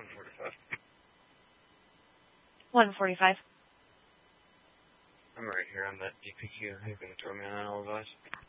145. 145. I'm right here on that DPQ. You can throw me on that, I'll advise.